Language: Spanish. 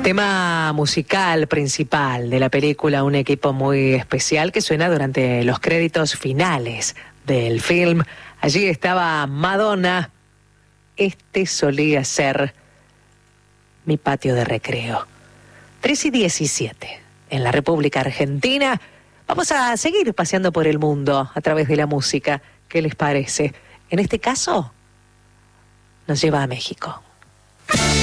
Tema musical principal de la película, un equipo muy especial que suena durante los créditos finales del film. Allí estaba Madonna. Este solía ser mi patio de recreo. 3:17 en la República Argentina. Vamos a seguir paseando por el mundo a través de la música. ¿Qué les parece? En este caso, nos lleva a México.